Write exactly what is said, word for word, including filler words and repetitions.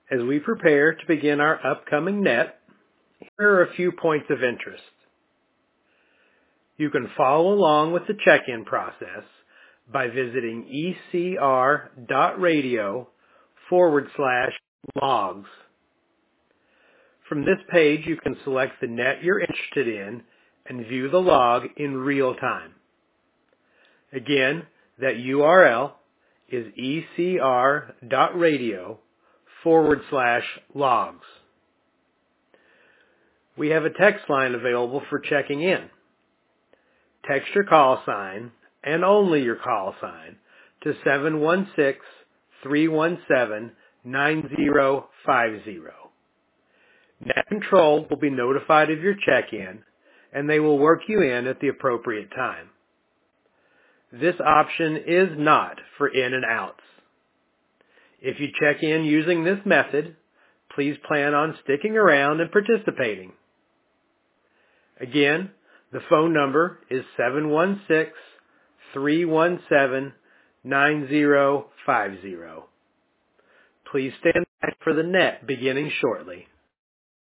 As we prepare to begin our upcoming net, here are a few points of interest. You can follow along with the check-in process by visiting ecr.radio forward slash logs. From this page, you can select the net you're interested in and view the log in real time. Again, that U R L is ecr.radio forward slash logs. We have a text line available for checking in. Text your call sign and only your call sign to seven one six, three one seven, nine zero five zero. Net Control will be notified of your check-in, and they will work you in at the appropriate time. This option is not for in and outs. If you check in using this method, please plan on sticking around and participating. Again, the phone number is seven one six, three one seven, nine zero five zero. Please stand by for the net beginning shortly.